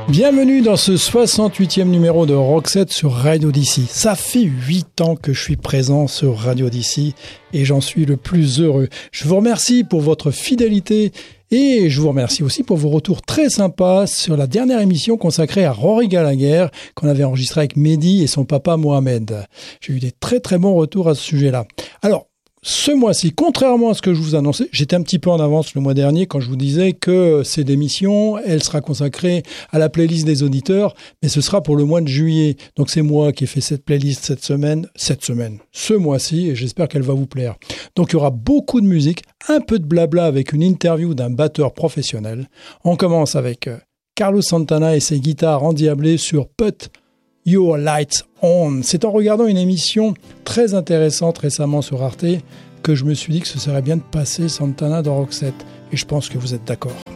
Bienvenue dans ce 68e numéro de Rockset sur Radio DC. Ça fait 8 ans que je suis présent sur Radio DC et j'en suis le plus heureux. Je vous remercie pour votre fidélité et je vous remercie aussi pour vos retours très sympas sur la dernière émission consacrée à Rory Gallagher qu'on avait enregistrée avec Mehdi et son papa Mohamed. J'ai eu des très très bons retours à ce sujet-là. Alors, ce mois-ci, contrairement à ce que je vous annonçais, j'étais un petit peu en avance le mois dernier quand je vous disais que cette émission, elle sera consacrée à la playlist des auditeurs, mais ce sera pour le mois de juillet. Donc c'est moi qui ai fait cette playlist ce mois-ci, et j'espère qu'elle va vous plaire. Donc il y aura beaucoup de musique, un peu de blabla avec une interview d'un batteur professionnel. On commence avec Carlos Santana et ses guitares endiablées sur Put Your Lights On. C'est en regardant une émission très intéressante récemment sur Arte que je me suis dit que ce serait bien de passer Santana dans Rockset. Et je pense que vous êtes d'accord.